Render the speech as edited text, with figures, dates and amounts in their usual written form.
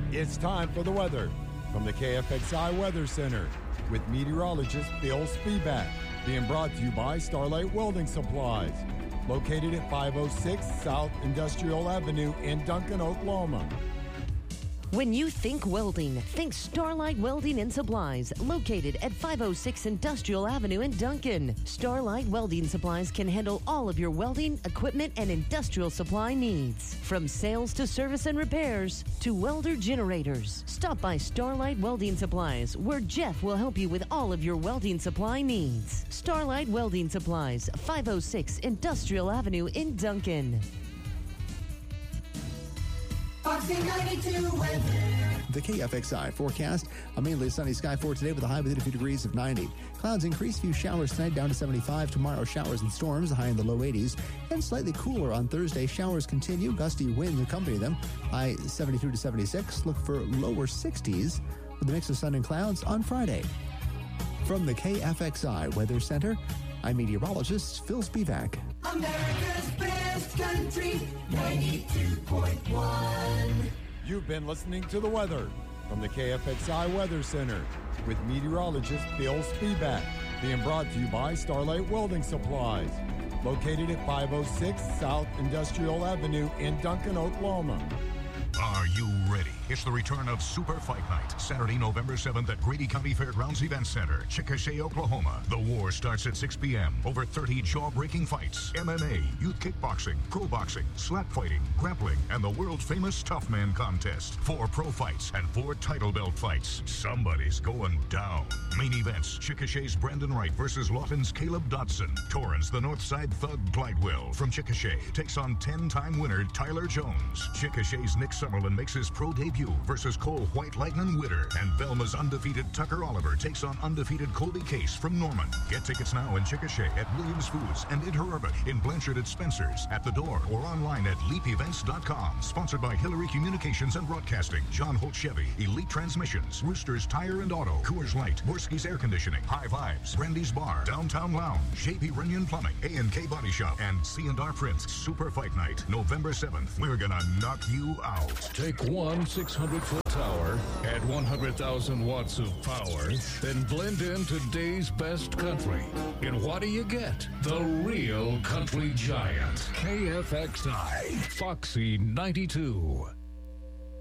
It's time for the weather from the KFXI Weather Center with meteorologist Phil Spivak. Being brought to you by Starlight Welding Supplies, located at 506 South Industrial Avenue in Duncan, Oklahoma. When you think welding, think Starlight Welding and Supplies, located at 506 Industrial Avenue in Duncan. Starlight Welding Supplies can handle all of your welding, equipment, and industrial supply needs. From sales to service and repairs to welder generators. Stop by Starlight Welding Supplies, where Jeff will help you with all of your welding supply needs. Starlight Welding Supplies, 506 Industrial Avenue in Duncan. Foxy 92 weather. The KFXI forecast, a mainly sunny sky for today with a high within a few degrees of 90. Clouds increase, few showers tonight down to 75. Tomorrow, showers and storms, high in the low 80s. And slightly cooler on Thursday. Showers continue, gusty winds accompany them. High 72 to 76. Look for lower 60s with a mix of sun and clouds on Friday. From the KFXI Weather Center, I'm meteorologist Phil Spivak. America's best country, 92.1. You've been listening to the weather from the KFXI Weather Center with meteorologist Phil Spivak. Being brought to you by Starlight Welding Supplies, located at 506 South Industrial Avenue in Duncan, Oklahoma. Are you ready? It's the return of Super Fight Night, Saturday, November 7th at Grady County Fairgrounds Event Center, Chickasha, Oklahoma. The war starts at 6 p.m. Over 30 jaw-breaking fights, MMA, youth kickboxing, pro boxing, slap fighting, grappling, and the world-famous Tough Man contest. 4 pro fights and 4 title belt fights. Somebody's going down. Main events, Chickasha's Brandon Wright versus Lawton's Caleb Dodson. Torrance, the Northside Thug Glidewell from Chickasha, takes on 10-time winner Tyler Jones. Chickasha's Nick Summerlin makes his pro debut versus Cole White Lightning Witter. And Velma's undefeated Tucker Oliver takes on undefeated Colby Case from Norman. Get tickets now in Chickasha at Williams Foods and Interurban, in Blanchard at Spencer's, at the door, or online at leapevents.com. Sponsored by Hillary Communications and Broadcasting, John Holt Chevy, Elite Transmissions, Roosters Tire and Auto, Coors Light, Borski's Air Conditioning, High Vibes, Brandy's Bar, Downtown Lounge, JP Runyon Plumbing, A&K Body Shop, and C&R Prints. Super Fight Night, November 7th. We're gonna knock you out. Take one 600-foot tower, add 100,000 watts of power, then blend in today's best country. And what do you get? The real country giant. KFXI, Foxy 92.